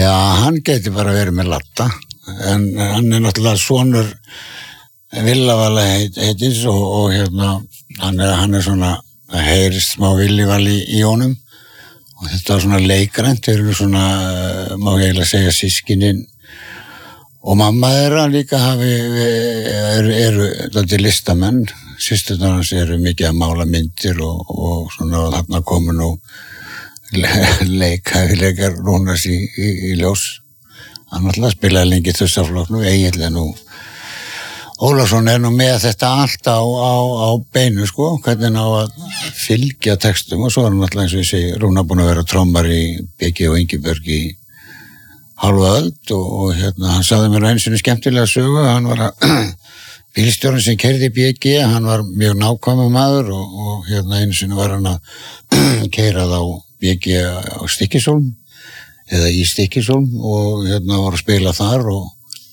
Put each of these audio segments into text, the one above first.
Já, hann geti bara verið með Latta, en hann náttúrulega sonur Villavala heitins og hann svona, það heyrist smá Villival í honum og þetta var svona leikrænt, þeir eru svona, má ég eiginlega segja systkinin og mamma þeirra líka eru þetta listamenn, systurnar hans eru mikið að mála myndir og svona og þarna komu nú leikar Rúnars í ljós. Hann alltaf spilaði lengi þussaflokknum, eiginlega nú Ólafsson nú með þetta allt á beinu, sko, hvernig á að fylgja textum og svo hann alltaf eins og ég segi, Rúnar búin að vera trommar í BG og Ingibjörg í hálfa öld og hann sagði mér einu sinni skemmtilega sögu, hann var bílstjórinn sem keyrði í BG, hann var mjög nákvæmur maður og einu sinni var hann að keyrað á BG á Stykkishólm eða í Stykkishólm og var að spila þar og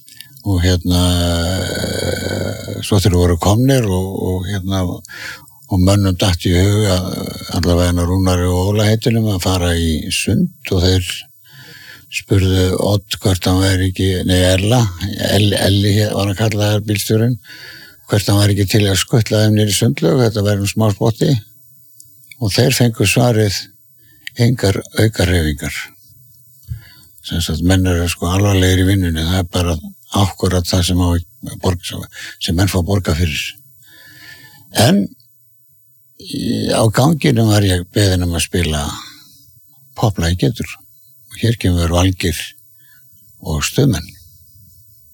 svo þeir voru komnir og mönnum datt í hug að allavega Rúnari og Óla heitinum að fara í sund og þeir spurðu Odd hvort hann væri ekki, Elli var að kalla þær bílstjórinn, hvort hann væri ekki til að skuttla þeim niður í sundlaug, þetta væri smá spotti og þeir fengu svarið engar aukarhefingar. Sem sagt, menn eru sko alvarlegir í vinnunni, það bara akkurat það sem menn fá borga fyrir. En á ganginum var ég beðinn að spila poplagi getur. Og hér kemur Valgeir og Stuðmenn.